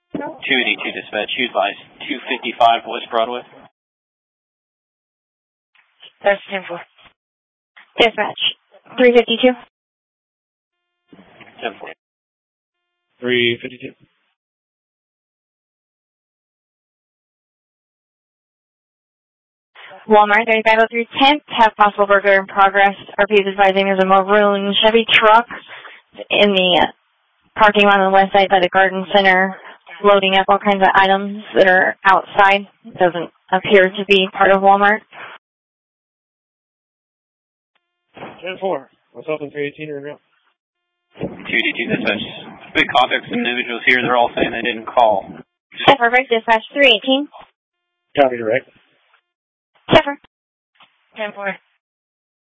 282 dispatch, you advise 255 West Broadway. That's 10-4. Dispatch, 352. 10-4. 352. Walmart 350310, have possible burglary in progress. RP is advising there's a maroon Chevy truck in the parking lot on the west side by the garden center, loading up all kinds of items that are outside. It doesn't appear to be part of Walmart. 10-4. Myself and 318 are in route. 282 dispatch. Big contact some individuals here. They're all saying they didn't call. Perfect. Dispatch 318. Copy direct. Zephyr. 10-4.